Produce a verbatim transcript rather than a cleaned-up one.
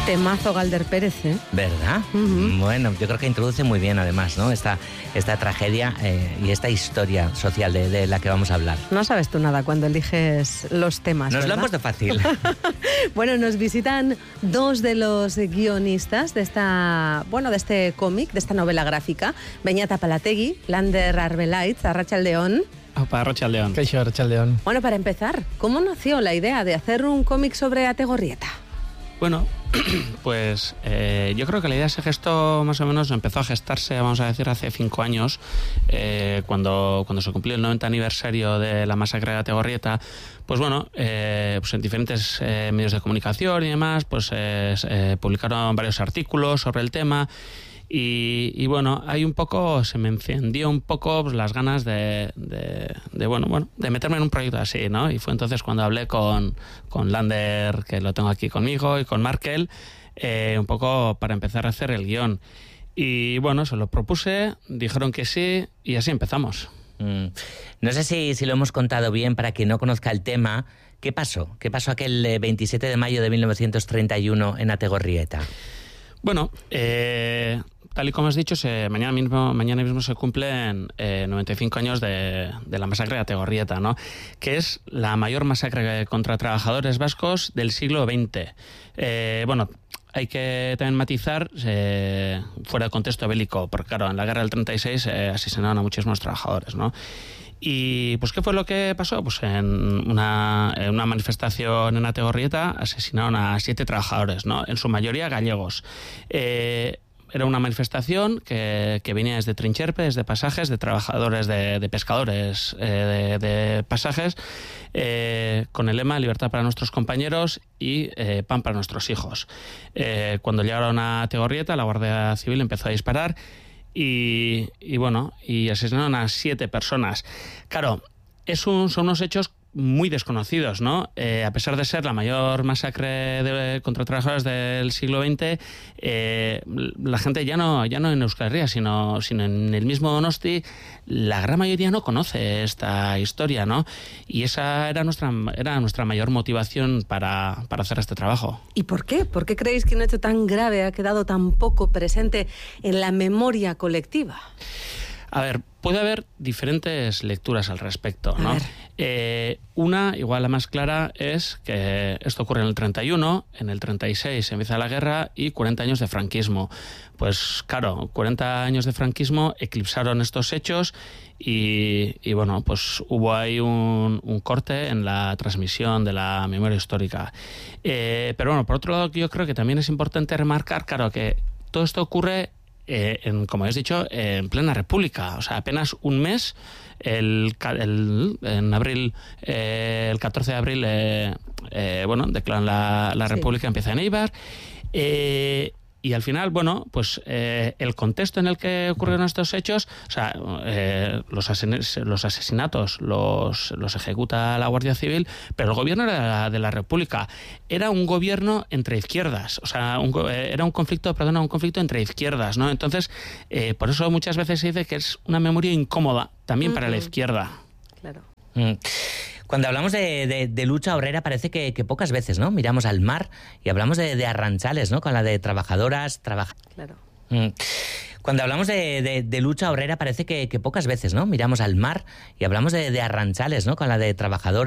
Temazo Galder Pérez, ¿eh? ¿Verdad? Uh-huh. Bueno, yo creo que introduce muy bien además, ¿no? Esta, esta tragedia eh, y esta historia social de, de la que vamos a hablar. No sabes tú nada cuando eliges los temas, Nos ¿verdad? lo han puesto fácil. Bueno, nos visitan dos de los guionistas de esta, bueno, de este cómic, de esta novela gráfica. Beñat Apalategui, Lander Arbelaitz, Arratsaldeon. Opa, Arratsaldeon. Kaixo, Arratsaldeon. Bueno, para empezar, ¿cómo nació la idea de hacer un cómic sobre Ategorrieta? Bueno, pues eh, yo creo que la idea se gestó más o menos, empezó a gestarse, vamos a decir, hace cinco años, eh, cuando, cuando se cumplió el noventa aniversario de la masacre de Ategorrieta. Pues bueno, eh, pues en diferentes eh, medios de comunicación y demás, pues eh, eh, publicaron varios artículos sobre el tema. Y, y bueno, hay un poco, se me encendió un poco pues, las ganas de, de, de, bueno, bueno, de meterme en un proyecto así, ¿no? Y fue entonces cuando hablé con, con Lander, que lo tengo aquí conmigo, y con Markel, eh, un poco para empezar a hacer el guión. Y bueno, se lo propuse, dijeron que sí, y así empezamos. Mm. No sé si, si lo hemos contado bien para quien no conozca el tema. ¿Qué pasó? ¿Qué pasó aquel veintisiete de mayo de mil novecientos treinta y uno en Ategorrieta? Bueno, eh, tal y como has dicho, se, mañana, mismo, mañana mismo se cumplen eh, noventa y cinco años de, de la masacre de Ategorrieta, ¿no? Que es la mayor masacre contra trabajadores vascos del siglo veinte. Eh, bueno, hay que también matizar, eh, fuera de contexto bélico, porque claro, en la guerra del treinta y seis eh, asesinaron a muchísimos trabajadores, ¿no? Y pues ¿qué fue lo que pasó? Pues en una, en una manifestación en Ategorrieta asesinaron a siete trabajadores, ¿no? En su mayoría gallegos. Eh, era una manifestación que, que venía desde Trincherpe, desde Pasajes, de trabajadores, de, de pescadores eh, de, de Pasajes, eh, con el lema libertad para nuestros compañeros y eh, pan para nuestros hijos. Eh, cuando llegaron a Ategorrieta, la Guardia Civil empezó a disparar. Y, y bueno, y asesinaron a siete personas. Claro, es un, son unos hechos muy desconocidos, ¿no? Eh, a pesar de ser la mayor masacre de, contra trabajadores del siglo veinte, eh, la gente ya no, ya no en Euskal Herria, sino, sino en el mismo Donosti, la gran mayoría no conoce esta historia, ¿no? Y esa era nuestra, era nuestra mayor motivación para, para hacer este trabajo. ¿Y por qué? ¿Por qué creéis que un hecho tan grave ha quedado tan poco presente en la memoria colectiva? A ver, puede haber diferentes lecturas al respecto, ¿no? Eh, una, igual la más clara, es que esto ocurre en el treinta y uno, en el treinta y seis empieza la guerra y cuarenta años de franquismo. Pues claro, cuarenta años de franquismo eclipsaron estos hechos y, y bueno, pues hubo ahí un, un corte en la transmisión de la memoria histórica. Eh, pero bueno, por otro lado, yo creo que también es importante remarcar, claro, que todo esto ocurre Eh, en, como has dicho, eh, en plena república, o sea, apenas un mes, el, el, en abril, eh, el catorce de abril, eh, eh, bueno, declaran la, la república, sí. Empieza en Eibar, eh, y al final, bueno, pues eh, el contexto en el que ocurrieron estos hechos, o sea, eh, los, asesin- los asesinatos los, los ejecuta la Guardia Civil, pero el gobierno de la, de la República era un gobierno entre izquierdas, o sea, un, era un conflicto, perdona, un conflicto entre izquierdas, ¿no? Entonces, eh, por eso muchas veces se dice que es una memoria incómoda, también uh-huh. para la izquierda. Claro. Mm. Cuando hablamos de, de, de lucha obrera parece que, que pocas veces, ¿no? Miramos al mar y hablamos de, de arranchales, ¿no? Con la de trabajadoras, trabaja... Claro. Mm. Cuando hablamos de, de, de lucha obrera parece que, que pocas veces, ¿no? Miramos al mar y hablamos de, de arranchales, ¿no? Con la de trabajadoras.